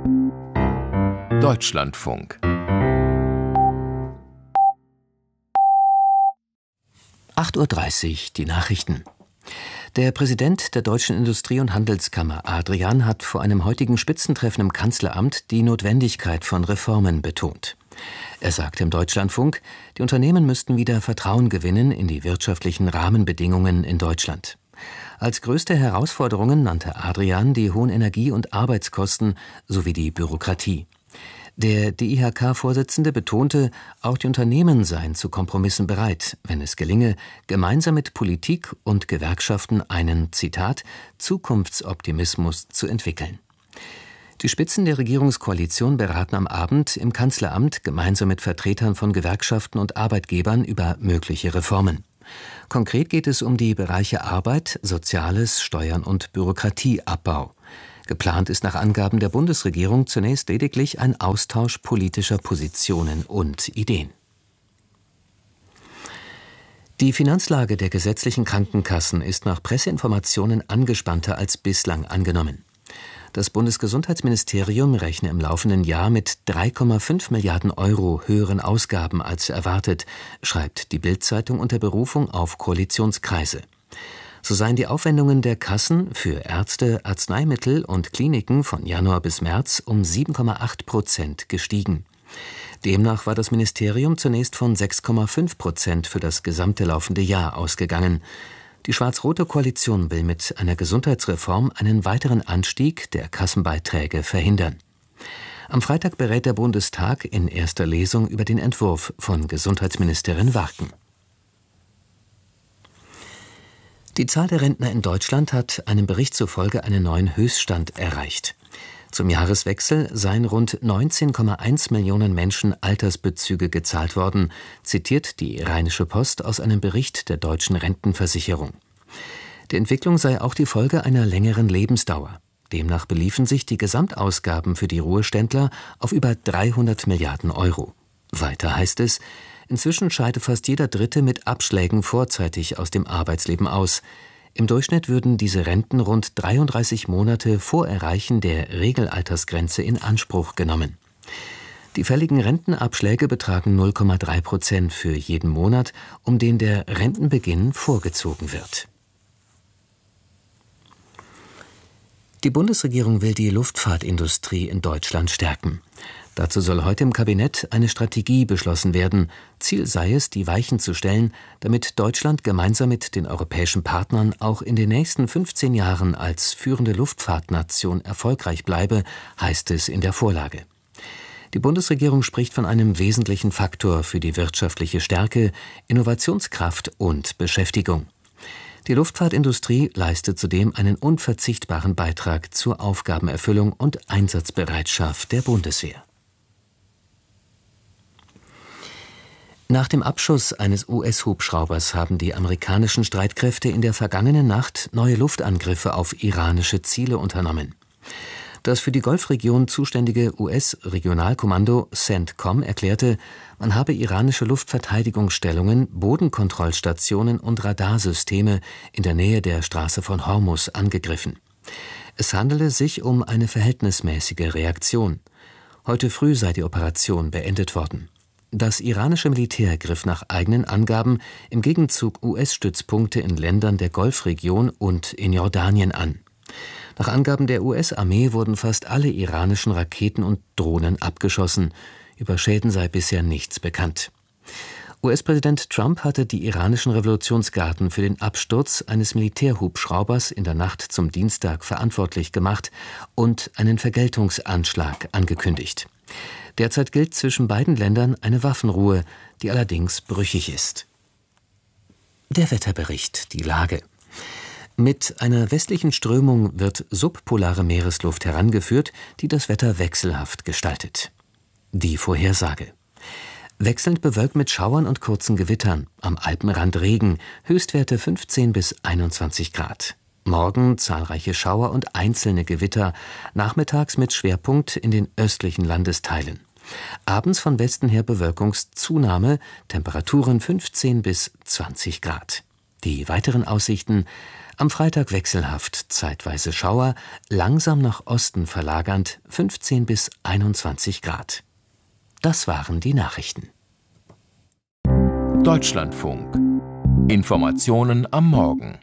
Deutschlandfunk 8:30 Uhr, die Nachrichten. Der Präsident der Deutschen Industrie- und Handelskammer, Adrian, hat vor einem heutigen Spitzentreffen im Kanzleramt die Notwendigkeit von Reformen betont. Er sagte im Deutschlandfunk, die Unternehmen müssten wieder Vertrauen gewinnen in die wirtschaftlichen Rahmenbedingungen in Deutschland. Als größte Herausforderungen nannte Adrian die hohen Energie- und Arbeitskosten sowie die Bürokratie. Der DIHK-Vorsitzende betonte, auch die Unternehmen seien zu Kompromissen bereit, wenn es gelinge, gemeinsam mit Politik und Gewerkschaften einen, Zitat, Zukunftsoptimismus zu entwickeln. Die Spitzen der Regierungskoalition beraten am Abend im Kanzleramt gemeinsam mit Vertretern von Gewerkschaften und Arbeitgebern über mögliche Reformen. Konkret geht es um die Bereiche Arbeit, Soziales, Steuern und Bürokratieabbau. Geplant ist nach Angaben der Bundesregierung zunächst lediglich ein Austausch politischer Positionen und Ideen. Die Finanzlage der gesetzlichen Krankenkassen ist nach Presseinformationen angespannter als bislang angenommen. Das Bundesgesundheitsministerium rechne im laufenden Jahr mit 3,5 Milliarden Euro höheren Ausgaben als erwartet, schreibt die Bild-Zeitung unter Berufung auf Koalitionskreise. So seien die Aufwendungen der Kassen für Ärzte, Arzneimittel und Kliniken von Januar bis März um 7,8% gestiegen. Demnach war das Ministerium zunächst von 6,5% für das gesamte laufende Jahr ausgegangen. Die schwarz-rote Koalition will mit einer Gesundheitsreform einen weiteren Anstieg der Kassenbeiträge verhindern. Am Freitag berät der Bundestag in erster Lesung über den Entwurf von Gesundheitsministerin Warken. Die Zahl der Rentner in Deutschland hat einem Bericht zufolge einen neuen Höchststand erreicht. Zum Jahreswechsel seien rund 19,1 Millionen Menschen Altersbezüge gezahlt worden, zitiert die Rheinische Post aus einem Bericht der Deutschen Rentenversicherung. Die Entwicklung sei auch die Folge einer längeren Lebensdauer. Demnach beliefen sich die Gesamtausgaben für die Ruheständler auf über 300 Milliarden Euro. Weiter heißt es, inzwischen scheide fast jeder Dritte mit Abschlägen vorzeitig aus dem Arbeitsleben aus. Im Durchschnitt würden diese Renten rund 33 Monate vor Erreichen der Regelaltersgrenze in Anspruch genommen. Die fälligen Rentenabschläge betragen 0,3% für jeden Monat, um den der Rentenbeginn vorgezogen wird. Die Bundesregierung will die Luftfahrtindustrie in Deutschland stärken. Dazu soll heute im Kabinett eine Strategie beschlossen werden. Ziel sei es, die Weichen zu stellen, damit Deutschland gemeinsam mit den europäischen Partnern auch in den nächsten 15 Jahren als führende Luftfahrtnation erfolgreich bleibe, heißt es in der Vorlage. Die Bundesregierung spricht von einem wesentlichen Faktor für die wirtschaftliche Stärke, Innovationskraft und Beschäftigung. Die Luftfahrtindustrie leistet zudem einen unverzichtbaren Beitrag zur Aufgabenerfüllung und Einsatzbereitschaft der Bundeswehr. Nach dem Abschuss eines US-Hubschraubers haben die amerikanischen Streitkräfte in der vergangenen Nacht neue Luftangriffe auf iranische Ziele unternommen. Das für die Golfregion zuständige US-Regionalkommando CENTCOM erklärte, man habe iranische Luftverteidigungsstellungen, Bodenkontrollstationen und Radarsysteme in der Nähe der Straße von Hormuz angegriffen. Es handele sich um eine verhältnismäßige Reaktion. Heute früh sei die Operation beendet worden. Das iranische Militär griff nach eigenen Angaben im Gegenzug US-Stützpunkte in Ländern der Golfregion und in Jordanien an. Nach Angaben der US-Armee wurden fast alle iranischen Raketen und Drohnen abgeschossen. Über Schäden sei bisher nichts bekannt. US-Präsident Trump hatte die iranischen Revolutionsgarden für den Absturz eines Militärhubschraubers in der Nacht zum Dienstag verantwortlich gemacht und einen Vergeltungsanschlag angekündigt. Derzeit gilt zwischen beiden Ländern eine Waffenruhe, die allerdings brüchig ist. Der Wetterbericht, die Lage. Mit einer westlichen Strömung wird subpolare Meeresluft herangeführt, die das Wetter wechselhaft gestaltet. Die Vorhersage. Wechselnd bewölkt mit Schauern und kurzen Gewittern, am Alpenrand Regen, Höchstwerte 15 bis 21 Grad. Morgen zahlreiche Schauer und einzelne Gewitter, nachmittags mit Schwerpunkt in den östlichen Landesteilen. Abends von Westen her Bewölkungszunahme, Temperaturen 15 bis 20 Grad. Die weiteren Aussichten: Am Freitag wechselhaft, zeitweise Schauer, langsam nach Osten verlagernd 15 bis 21 Grad. Das waren die Nachrichten. Deutschlandfunk. Informationen am Morgen.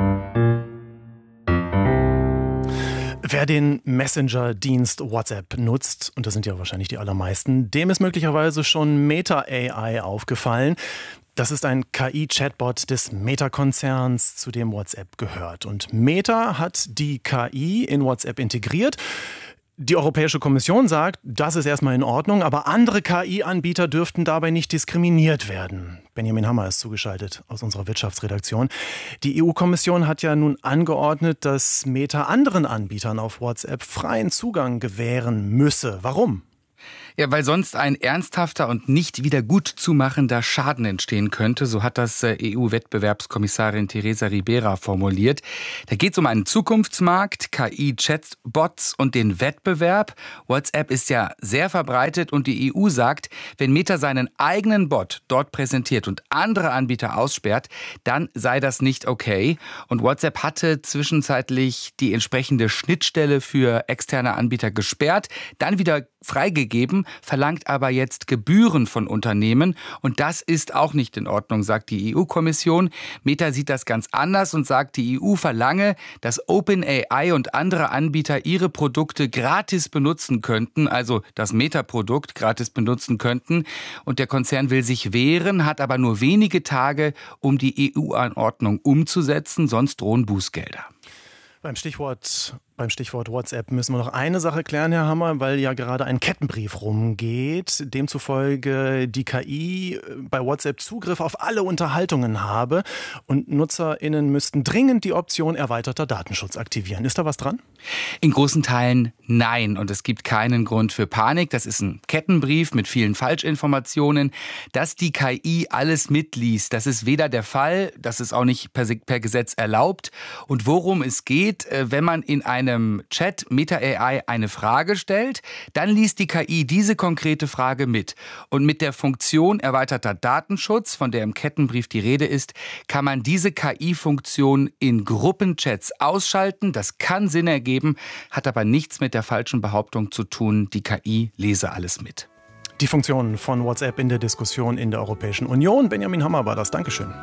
Wer den Messenger-Dienst WhatsApp nutzt, und das sind ja wahrscheinlich die allermeisten, dem ist möglicherweise schon Meta AI aufgefallen. Das ist ein KI-Chatbot des Meta-Konzerns, zu dem WhatsApp gehört. Und Meta hat die KI in WhatsApp integriert. Die Europäische Kommission sagt, das ist erstmal in Ordnung, aber andere KI-Anbieter dürften dabei nicht diskriminiert werden. Benjamin Hammer ist zugeschaltet aus unserer Wirtschaftsredaktion. Die EU-Kommission hat ja nun angeordnet, dass Meta anderen Anbietern auf WhatsApp freien Zugang gewähren müsse. Warum? Ja, weil sonst ein ernsthafter und nicht wieder gut zu machender Schaden entstehen könnte, so hat das EU-Wettbewerbskommissarin Teresa Ribera formuliert. Da geht es um einen Zukunftsmarkt, KI-Chatbots und den Wettbewerb. WhatsApp ist ja sehr verbreitet und die EU sagt, wenn Meta seinen eigenen Bot dort präsentiert und andere Anbieter aussperrt, dann sei das nicht okay. Und WhatsApp hatte zwischenzeitlich die entsprechende Schnittstelle für externe Anbieter gesperrt, dann wieder freigegeben, verlangt aber jetzt Gebühren von Unternehmen. Und das ist auch nicht in Ordnung, sagt die EU-Kommission. Meta sieht das ganz anders und sagt, die EU verlange, dass OpenAI und andere Anbieter ihre Produkte gratis benutzen könnten, also das Meta-Produkt gratis benutzen könnten. Und der Konzern will sich wehren, hat aber nur wenige Tage, um die EU-Anordnung umzusetzen, sonst drohen Bußgelder. Beim Stichwort WhatsApp müssen wir noch eine Sache klären, Herr Hammer, weil ja gerade ein Kettenbrief rumgeht, demzufolge die KI bei WhatsApp Zugriff auf alle Unterhaltungen habe und NutzerInnen müssten dringend die Option erweiterter Datenschutz aktivieren. Ist da was dran? In großen Teilen nein, und es gibt keinen Grund für Panik. Das ist ein Kettenbrief mit vielen Falschinformationen. Dass die KI alles mitliest, das ist weder der Fall, das ist auch nicht per Gesetz erlaubt. Und worum es geht, wenn man in einem Chat Meta AI eine Frage stellt, dann liest die KI diese konkrete Frage mit. Und mit der Funktion erweiterter Datenschutz, von der im Kettenbrief die Rede ist, kann man diese KI-Funktion in Gruppenchats ausschalten. Das kann Sinn ergeben, hat aber nichts mit der falschen Behauptung zu tun, die KI lese alles mit. Die Funktion von WhatsApp in der Diskussion in der Europäischen Union. Benjamin Hammer war das. Dankeschön.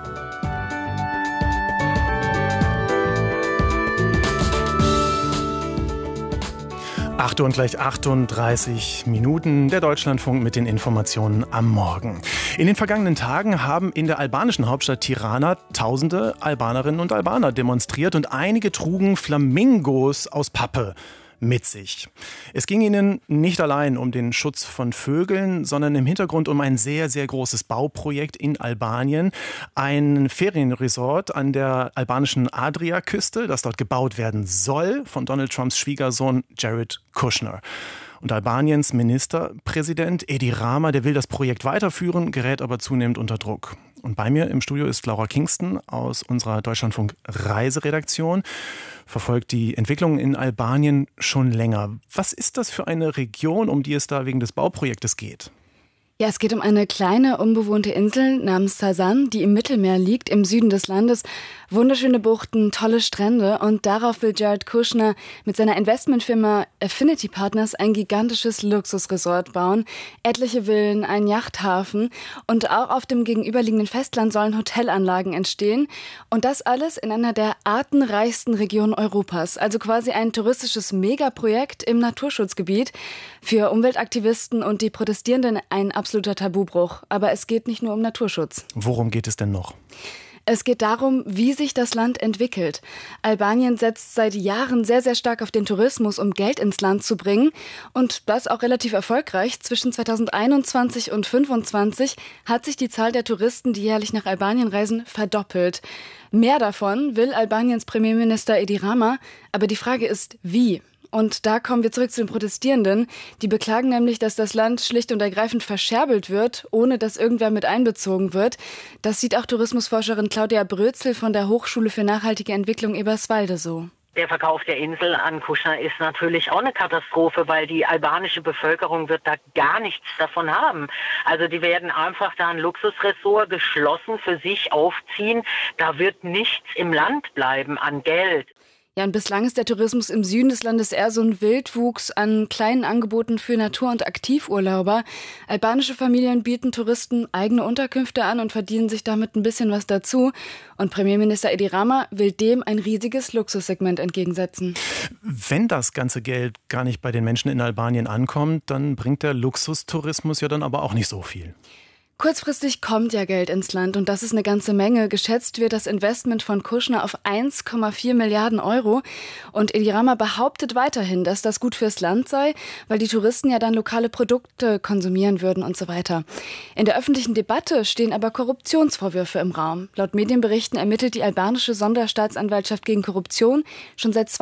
8 Uhr und gleich 38 Minuten, der Deutschlandfunk mit den Informationen am Morgen. In den vergangenen Tagen haben in der albanischen Hauptstadt Tirana Tausende Albanerinnen und Albaner demonstriert und einige trugen Flamingos aus Pappe mit sich. Es ging ihnen nicht allein um den Schutz von Vögeln, sondern im Hintergrund um ein sehr, sehr großes Bauprojekt in Albanien. Ein Ferienresort an der albanischen Adriaküste, das dort gebaut werden soll von Donald Trumps Schwiegersohn Jared Kushner. Und Albaniens Ministerpräsident Edi Rama, der will das Projekt weiterführen, gerät aber zunehmend unter Druck. Und bei mir im Studio ist Laura Kingston aus unserer Deutschlandfunk-Reiseredaktion, verfolgt die Entwicklungen in Albanien schon länger. Was ist das für eine Region, um die es da wegen des Bauprojektes geht? Ja, es geht um eine kleine, unbewohnte Insel namens Sasan, die im Mittelmeer liegt, im Süden des Landes. Wunderschöne Buchten, tolle Strände, und darauf will Jared Kushner mit seiner Investmentfirma Affinity Partners ein gigantisches Luxusresort bauen. Etliche Villen, ein Yachthafen, und auch auf dem gegenüberliegenden Festland sollen Hotelanlagen entstehen. Und das alles in einer der artenreichsten Regionen Europas. Also quasi ein touristisches Megaprojekt im Naturschutzgebiet. Für Umweltaktivisten und die Protestierenden ein absoluter Tabubruch. Aber es geht nicht nur um Naturschutz. Worum geht es denn noch? Es geht darum, wie sich das Land entwickelt. Albanien setzt seit Jahren sehr, sehr stark auf den Tourismus, um Geld ins Land zu bringen. Und das auch relativ erfolgreich. Zwischen 2021 und 2025 hat sich die Zahl der Touristen, die jährlich nach Albanien reisen, verdoppelt. Mehr davon will Albaniens Premierminister Edi Rama. Aber die Frage ist, wie? Und da kommen wir zurück zu den Protestierenden. Die beklagen nämlich, dass das Land schlicht und ergreifend verscherbelt wird, ohne dass irgendwer mit einbezogen wird. Das sieht auch Tourismusforscherin Claudia Brözel von der Hochschule für nachhaltige Entwicklung Eberswalde so. Der Verkauf der Insel an Kushner ist natürlich auch eine Katastrophe, weil die albanische Bevölkerung wird da gar nichts davon haben. Also die werden einfach da ein Luxusressort geschlossen für sich aufziehen. Da wird nichts im Land bleiben an Geld. Ja, und bislang ist der Tourismus im Süden des Landes eher so ein Wildwuchs an kleinen Angeboten für Natur- und Aktivurlauber. Albanische Familien bieten Touristen eigene Unterkünfte an und verdienen sich damit ein bisschen was dazu. Und Premierminister Edi Rama will dem ein riesiges Luxussegment entgegensetzen. Wenn das ganze Geld gar nicht bei den Menschen in Albanien ankommt, dann bringt der Luxustourismus ja dann aber auch nicht so viel. Kurzfristig kommt ja Geld ins Land und das ist eine ganze Menge. Geschätzt wird das Investment von Kushner auf 1,4 Milliarden Euro. Und Edi Rama behauptet weiterhin, dass das gut fürs Land sei, weil die Touristen ja dann lokale Produkte konsumieren würden und so weiter. In der öffentlichen Debatte stehen aber Korruptionsvorwürfe im Raum. Laut Medienberichten ermittelt die albanische Sonderstaatsanwaltschaft gegen Korruption schon seit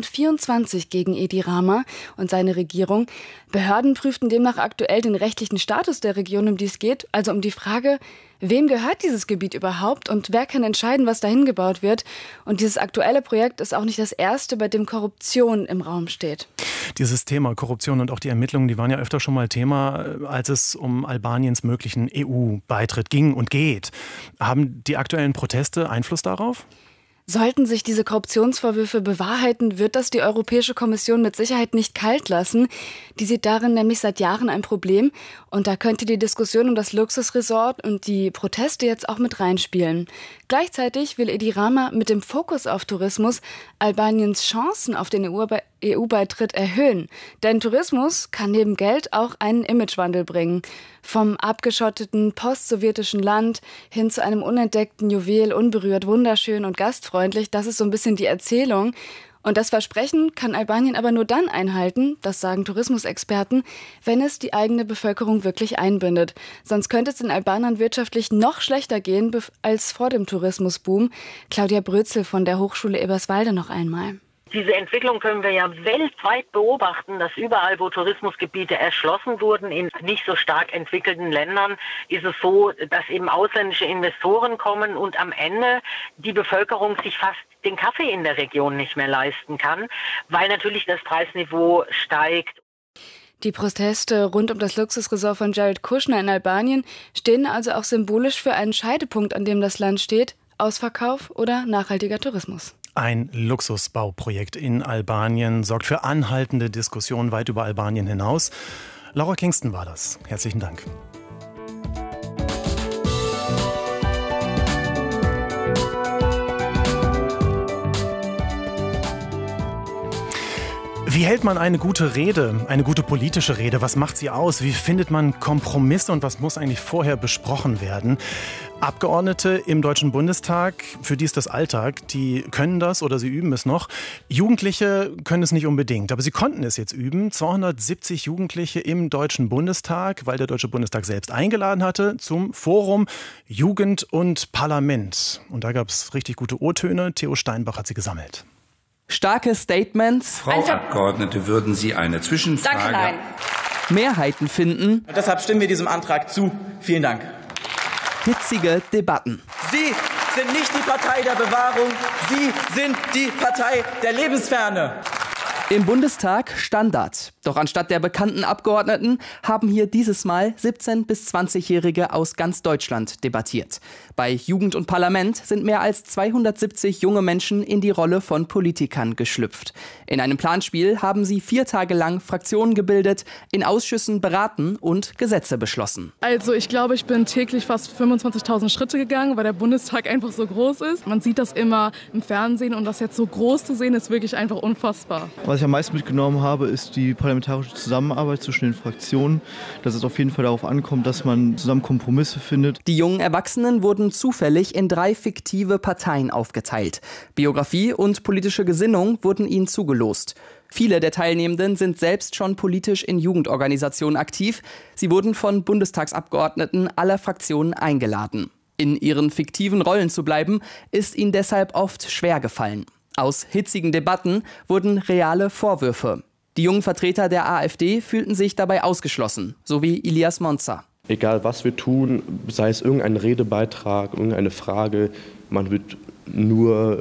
2024 gegen Edi Rama und seine Regierung. Behörden prüften demnach aktuell den rechtlichen Status der Region, um die es geht, also um die Frage, wem gehört dieses Gebiet überhaupt und wer kann entscheiden, was dahin gebaut wird. Und dieses aktuelle Projekt ist auch nicht das erste, bei dem Korruption im Raum steht. Dieses Thema Korruption und auch die Ermittlungen, die waren ja öfter schon mal Thema, als es um Albaniens möglichen EU-Beitritt ging und geht. Haben die aktuellen Proteste Einfluss darauf? Sollten sich diese Korruptionsvorwürfe bewahrheiten, wird das die Europäische Kommission mit Sicherheit nicht kalt lassen. Die sieht darin nämlich seit Jahren ein Problem. Und da könnte die Diskussion um das Luxusresort und die Proteste jetzt auch mit reinspielen. Gleichzeitig will Edi Rama mit dem Fokus auf Tourismus Albaniens Chancen auf den EU-Beitritt erhöhen. Denn Tourismus kann neben Geld auch einen Imagewandel bringen. Vom abgeschotteten postsowjetischen Land hin zu einem unentdeckten Juwel, unberührt, wunderschön und gastfreundlich. Das ist so ein bisschen die Erzählung. Und das Versprechen kann Albanien aber nur dann einhalten, das sagen Tourismusexperten, wenn es die eigene Bevölkerung wirklich einbindet. Sonst könnte es den Albanern wirtschaftlich noch schlechter gehen als vor dem Tourismusboom. Claudia Brözel von der Hochschule Eberswalde noch einmal. Diese Entwicklung können wir ja weltweit beobachten, dass überall, wo Tourismusgebiete erschlossen wurden, in nicht so stark entwickelten Ländern, ist es so, dass eben ausländische Investoren kommen und am Ende die Bevölkerung sich fast den Kaffee in der Region nicht mehr leisten kann, weil natürlich das Preisniveau steigt. Die Proteste rund um das Luxusresort von Jared Kushner in Albanien stehen also auch symbolisch für einen Scheidepunkt, an dem das Land steht: Ausverkauf oder nachhaltiger Tourismus. Ein Luxusbauprojekt in Albanien sorgt für anhaltende Diskussionen weit über Albanien hinaus. Laura Kingston war das. Herzlichen Dank. Wie hält man eine gute Rede, eine gute politische Rede? Was macht sie aus? Wie findet man Kompromisse und was muss eigentlich vorher besprochen werden? Abgeordnete im Deutschen Bundestag, für die ist das Alltag, die können das oder sie üben es noch. Jugendliche können es nicht unbedingt, aber sie konnten es jetzt üben. 270 Jugendliche im Deutschen Bundestag, weil der Deutsche Bundestag selbst eingeladen hatte, zum Forum Jugend und Parlament. Und da gab es richtig gute O-Töne. Theo Steinbach hat sie gesammelt. Starke Statements. Frau Abgeordnete, würden Sie eine Zwischenfrage? Danke, nein. Mehrheiten finden. Deshalb stimmen wir diesem Antrag zu. Vielen Dank. Hitzige Debatten. Sie sind nicht die Partei der Bewahrung. Sie sind die Partei der Lebensferne. Im Bundestag Standard. Doch anstatt der bekannten Abgeordneten haben hier dieses Mal 17- bis 20-Jährige aus ganz Deutschland debattiert. Bei Jugend und Parlament sind mehr als 270 junge Menschen in die Rolle von Politikern geschlüpft. In einem Planspiel haben sie 4 Tage lang Fraktionen gebildet, in Ausschüssen beraten und Gesetze beschlossen. Also ich glaube, ich bin täglich fast 25.000 Schritte gegangen, weil der Bundestag einfach so groß ist. Man sieht das immer im Fernsehen und das jetzt so groß zu sehen, ist wirklich einfach unfassbar. Was ich am meisten mitgenommen habe, ist die parlamentarische Zusammenarbeit zwischen den Fraktionen. Dass es auf jeden Fall darauf ankommt, dass man zusammen Kompromisse findet. Die jungen Erwachsenen wurden zufällig in 3 fiktive Parteien aufgeteilt. Biografie und politische Gesinnung wurden ihnen zugelost. Viele der Teilnehmenden sind selbst schon politisch in Jugendorganisationen aktiv. Sie wurden von Bundestagsabgeordneten aller Fraktionen eingeladen. In ihren fiktiven Rollen zu bleiben, ist ihnen deshalb oft schwer gefallen. Aus hitzigen Debatten wurden reale Vorwürfe. Die jungen Vertreter der AfD fühlten sich dabei ausgeschlossen, so wie Ilias Monza. Egal was wir tun, sei es irgendein Redebeitrag, irgendeine Frage, man wird nur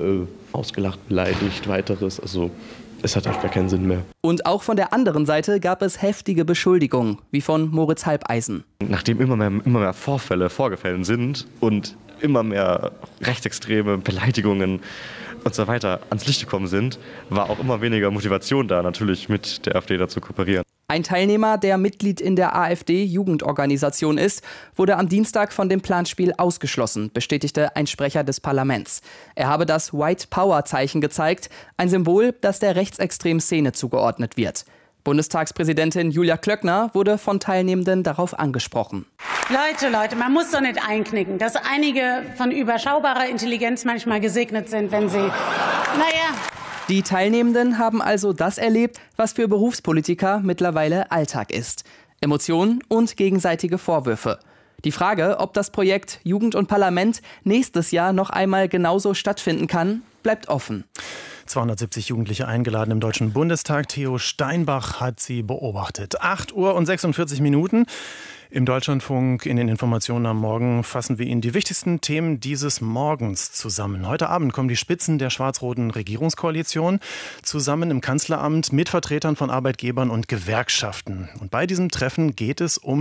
ausgelacht, beleidigt, weiteres. Also es hat einfach keinen Sinn mehr. Und auch von der anderen Seite gab es heftige Beschuldigungen, wie von Moritz Halbeisen. Nachdem immer mehr Vorfälle vorgefallen sind und immer mehr rechtsextreme Beleidigungen und so weiter ans Licht gekommen sind, war auch immer weniger Motivation da, natürlich mit der AfD da zu kooperieren. Ein Teilnehmer, der Mitglied in der AfD-Jugendorganisation ist, wurde am Dienstag von dem Planspiel ausgeschlossen, bestätigte ein Sprecher des Parlaments. Er habe das White-Power-Zeichen gezeigt, ein Symbol, das der rechtsextremen Szene zugeordnet wird. Bundestagspräsidentin Julia Klöckner wurde von Teilnehmenden darauf angesprochen. Leute, man muss doch nicht einknicken, dass einige von überschaubarer Intelligenz manchmal gesegnet sind, wenn sie, Die Teilnehmenden haben also das erlebt, was für Berufspolitiker mittlerweile Alltag ist. Emotionen und gegenseitige Vorwürfe. Die Frage, ob das Projekt Jugend und Parlament nächstes Jahr noch einmal genauso stattfinden kann, bleibt offen. 270 Jugendliche eingeladen im Deutschen Bundestag. Theo Steinbach hat sie beobachtet. 8:46 im Deutschlandfunk. In den Informationen am Morgen fassen wir Ihnen die wichtigsten Themen dieses Morgens zusammen. Heute Abend kommen die Spitzen der schwarz-roten Regierungskoalition zusammen im Kanzleramt mit Vertretern von Arbeitgebern und Gewerkschaften. Und bei diesem Treffen geht es um